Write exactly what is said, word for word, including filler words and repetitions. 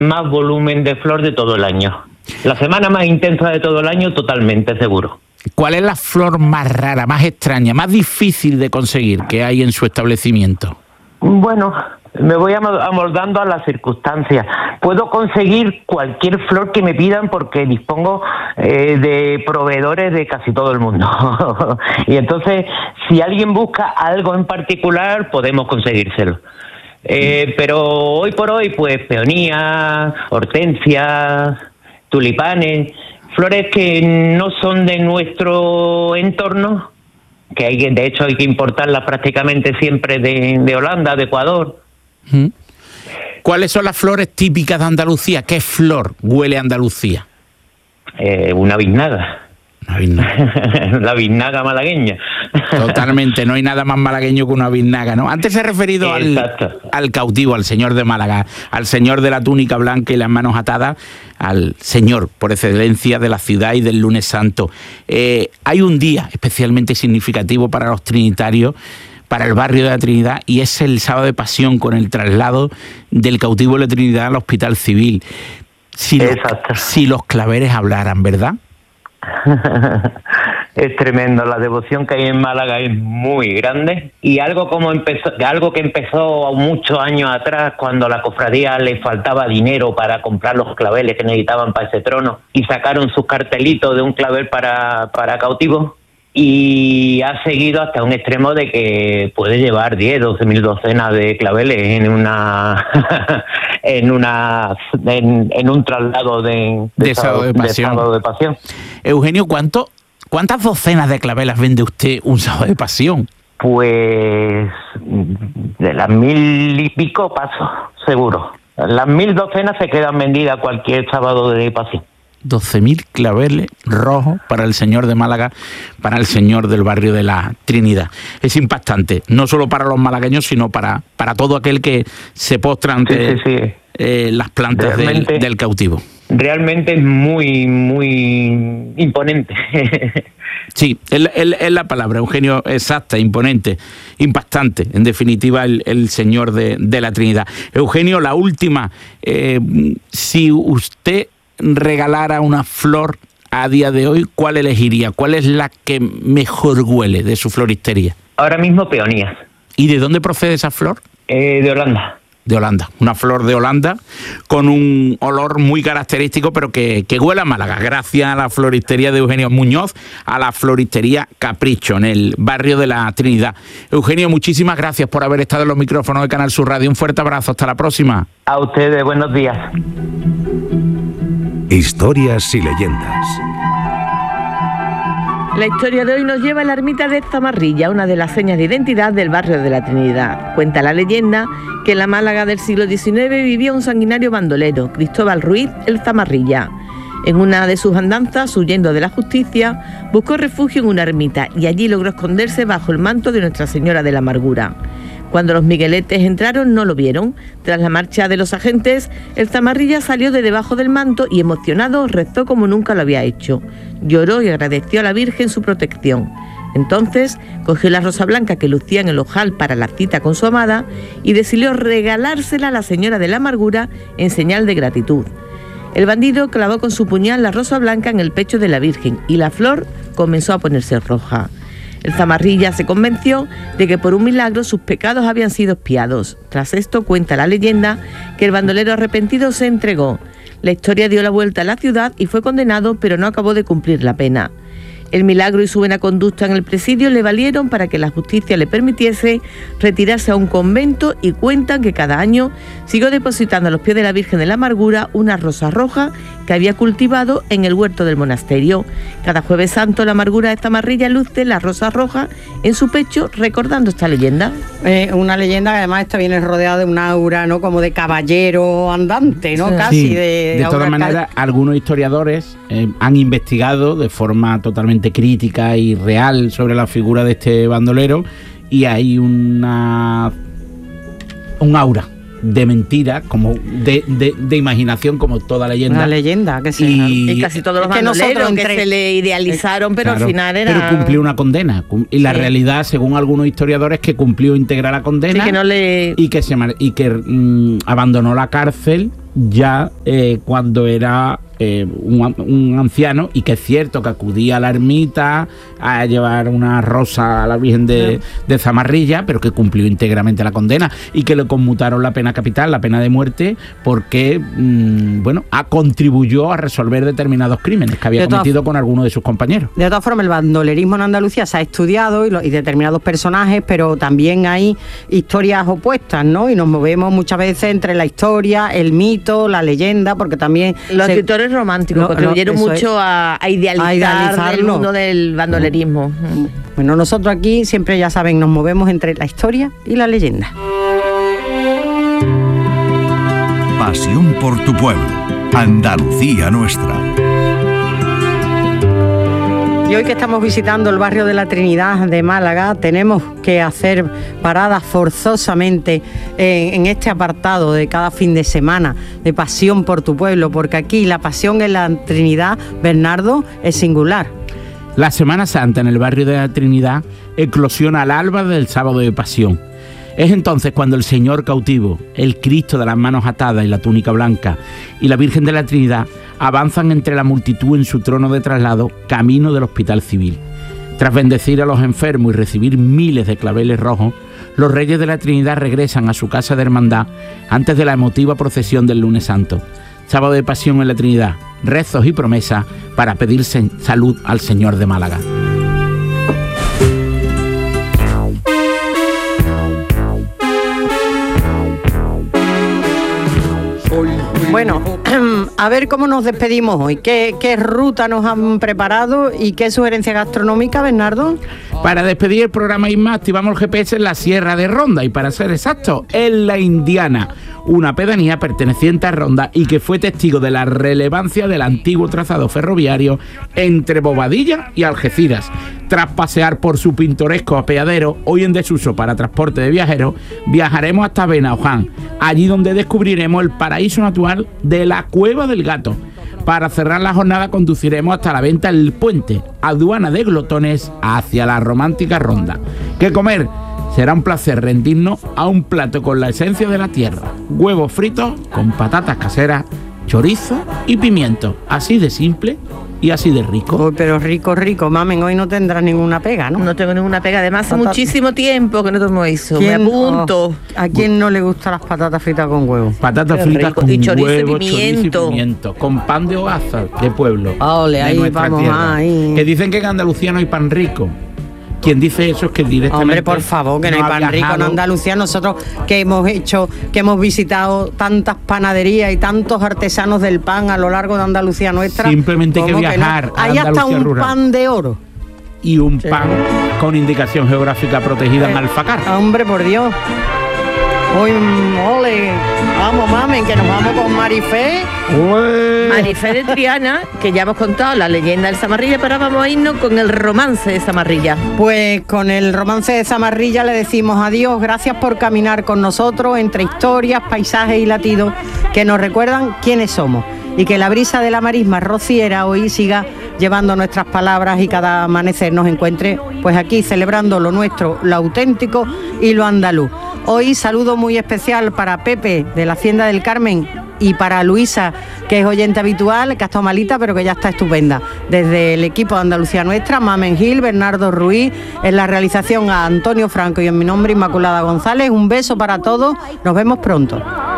más volumen de flor de todo el año. La semana más intensa de todo el año, totalmente seguro. ¿Cuál es la flor más rara, más extraña, más difícil de conseguir que hay en su establecimiento? Bueno, me voy amoldando a las circunstancias. Puedo conseguir cualquier flor que me pidan porque dispongo eh, de proveedores de casi todo el mundo. Y entonces, si alguien busca algo en particular, podemos conseguírselo. Eh, pero hoy por hoy, pues peonías, hortensias, tulipanes, flores que no son de nuestro entorno, que hay que, de hecho hay que importarlas prácticamente siempre de, de Holanda, de Ecuador. ¿Cuáles son las flores típicas de Andalucía? ¿Qué flor huele a Andalucía? Eh, una biznaga. Una biznaga. La biznaga malagueña. Totalmente, no hay nada más malagueño que una biznaga, ¿no? Antes he referido al, al cautivo, al señor de Málaga, al señor de la túnica blanca y las manos atadas, al señor por excelencia de la ciudad y del lunes santo. Eh, hay un día especialmente significativo para los trinitarios, para el barrio de la Trinidad, y es el sábado de Pasión con el traslado del cautivo de la Trinidad al Hospital Civil. Si los, si los claveres hablaran, ¿verdad? Es tremendo, la devoción que hay en Málaga es muy grande, y algo como empezó, algo que empezó muchos años atrás, cuando a la cofradía le faltaba dinero para comprar los claveles que necesitaban para ese trono, y sacaron sus cartelitos de un clavel para, para cautivo, y ha seguido hasta un extremo de que puede llevar diez, doce mil docenas de claveles en una en una en, en un traslado de, de, de, sábado, de, pasión. de sábado de pasión. Eugenio, ¿cuánto, ¿cuántas docenas de clavelas vende usted un sábado de pasión? Pues de las mil y pico paso, seguro. Las mil docenas se quedan vendidas cualquier sábado de pasión. doce mil claveles rojos para el señor de Málaga, para el señor del barrio de la Trinidad. Es impactante, no solo para los malagueños, sino para, para todo aquel que se postra ante sí, sí, sí. Eh, las plantas del, del cautivo. Realmente es muy, muy imponente. Sí, es, es, es la palabra, Eugenio, exacta, imponente, impactante, en definitiva, el, el señor de, de la Trinidad. Eugenio, la última, eh, si usted regalara una flor a día de hoy, ¿cuál elegiría? ¿Cuál es la que mejor huele de su floristería? Ahora mismo peonías. ¿Y de dónde procede esa flor? Eh, de Holanda. De Holanda, una flor de Holanda con un olor muy característico, pero que, que huele a Málaga, gracias a la floristería de Eugenio Muñoz, a la floristería Capricho, en el barrio de la Trinidad. Eugenio, muchísimas gracias por haber estado en los micrófonos de Canal Sur Radio. Un fuerte abrazo, hasta la próxima. A ustedes, buenos días. Historias y leyendas. La historia de hoy nos lleva a la ermita de Zamarrilla, una de las señas de identidad del barrio de la Trinidad. Cuenta la leyenda que en la Málaga del siglo diecinueve vivía un sanguinario bandolero, Cristóbal Ruiz el Zamarrilla. En una de sus andanzas, huyendo de la justicia, buscó refugio en una ermita y allí logró esconderse bajo el manto de Nuestra Señora de la Amargura. Cuando los migueletes entraron no lo vieron. Tras la marcha de los agentes, el Zamarrilla salió de debajo del manto y emocionado rezó como nunca lo había hecho. Lloró y agradeció a la Virgen su protección. Entonces cogió la rosa blanca que lucía en el ojal para la cita con su amada y decidió regalársela a la Señora de la Amargura en señal de gratitud. El bandido clavó con su puñal la rosa blanca en el pecho de la Virgen y la flor comenzó a ponerse roja. El Zamarrilla se convenció de que por un milagro sus pecados habían sido expiados. Tras esto cuenta la leyenda que el bandolero arrepentido se entregó. La historia dio la vuelta a la ciudad y fue condenado, pero no acabó de cumplir la pena. El milagro y su buena conducta en el presidio le valieron para que la justicia le permitiese retirarse a un convento y cuentan que cada año siguió depositando a los pies de la Virgen de la Amargura una rosa roja que había cultivado en el huerto del monasterio. Cada jueves santo la Amargura de Zamarrilla luce la rosa roja en su pecho recordando esta leyenda. Eh, una leyenda que además está viene rodeada de un aura, ¿no? Como de caballero andante, ¿no? Sí. Casi sí. de... De, de todas maneras, cal... algunos historiadores eh, han investigado de forma totalmente crítica y real sobre la figura de este bandolero y hay una un aura de mentira, como de, de, de imaginación, como toda leyenda. Una leyenda, que sí. Y, y casi todos los bandoleros que, nosotros entre... que se le idealizaron, pero claro, al final era... Pero cumplió una condena. Y la sí. realidad, según algunos historiadores, que cumplió íntegra la condena. Sí, que no le... Y que, se, y que mm, abandonó la cárcel ya eh, cuando era eh, un, un anciano, y que es cierto que acudía a la ermita a llevar una rosa a la Virgen de, de Zamarrilla, pero que cumplió íntegramente la condena y que le conmutaron la pena capital, la pena de muerte, porque mmm, bueno, a, contribuyó a resolver determinados crímenes que había cometido con alguno de sus compañeros. De todas formas, el bandolerismo en Andalucía se ha estudiado y, lo, y determinados personajes, pero también hay historias opuestas, ¿no? Y nos movemos muchas veces entre la historia, el mito, la leyenda, porque también los se, escritores románticos no, contribuyeron no, mucho es, a, a idealizar el mundo del bandolerismo. Mm. Bueno, nosotros aquí siempre, ya saben, nos movemos entre la historia y la leyenda. Pasión por tu pueblo, Andalucía nuestra. Y hoy que estamos visitando el barrio de la Trinidad de Málaga, tenemos que hacer paradas forzosamente en, en este apartado de cada fin de semana de Pasión por tu pueblo, porque aquí la pasión en la Trinidad, Bernardo, es singular. La Semana Santa en el barrio de la Trinidad eclosiona al alba del sábado de Pasión. Es entonces cuando el Señor cautivo, el Cristo de las manos atadas y la túnica blanca, y la Virgen de la Trinidad avanzan entre la multitud en su trono de traslado, camino del Hospital Civil. Tras bendecir a los enfermos y recibir miles de claveles rojos, los Reyes de la Trinidad regresan a su casa de hermandad antes de la emotiva procesión del Lunes Santo. Sábado de Pasión en la Trinidad, rezos y promesas para pedir salud al Señor de Málaga. Bueno, a ver cómo nos despedimos hoy. ¿Qué, qué ruta nos han preparado y qué sugerencia gastronómica, Bernardo? Para despedir el programa Isma, activamos el G P S en la Sierra de Ronda y, para ser exacto, en La Indiana, una pedanía perteneciente a Ronda y que fue testigo de la relevancia del antiguo trazado ferroviario entre Bobadilla y Algeciras. Tras pasear por su pintoresco apeadero, hoy en desuso para transporte de viajeros, viajaremos hasta Benaoján, allí donde descubriremos el paraíso natural de la Cueva del Gato. Para cerrar la jornada conduciremos hasta la venta El Puente, aduana de glotones hacia la romántica Ronda. ¿Qué comer? Será un placer rendirnos a un plato con la esencia de la tierra: huevos fritos con patatas caseras, chorizo y pimiento. Así de simple y así de rico. Uy, pero rico, rico. Mamen, hoy no tendrás ninguna pega, ¿no? No tengo ninguna pega. Además, hace Patata. muchísimo tiempo que no tomo eso. Me apunto. Oh, ¿a quién no le gustan las patatas fritas con huevo? Patatas Qué fritas rico. con Y chorizo y huevo, pimiento. chorizo y pimiento. Con pan de hogaza de pueblo. Ole, de ahí nuestra vamos, tierra. ahí. Que dicen que en Andalucía no hay pan rico. Quien dice eso es que directamente... Hombre, por favor, que no, no hay pan rico en Andalucía. Nosotros que hemos hecho, que hemos visitado tantas panaderías y tantos artesanos del pan a lo largo de Andalucía nuestra. Simplemente hay que viajar no? a Hay hasta un rural. Pan de oro. Y un sí. pan con indicación geográfica protegida eh, en Alfacar. Hombre, por Dios. Hoy, ole, vamos, mamen, que nos vamos con Marifé. Ué. Marifé de Triana, que ya hemos contado la leyenda del Zamarrilla, pero vamos a irnos con el romance de Zamarrilla. Pues con el romance de Zamarrilla le decimos adiós, gracias por caminar con nosotros entre historias, paisajes y latidos que nos recuerdan quiénes somos. Y que la brisa de la marisma rociera hoy siga llevando nuestras palabras y cada amanecer nos encuentre pues aquí celebrando lo nuestro, lo auténtico y lo andaluz. Hoy saludo muy especial para Pepe de la Hacienda del Carmen y para Luisa, que es oyente habitual, que ha estado malita pero que ya está estupenda. Desde el equipo de Andalucía Nuestra, Mamen Gil, Bernardo Ruiz, en la realización a Antonio Franco y en mi nombre Inmaculada González. Un beso para todos, nos vemos pronto.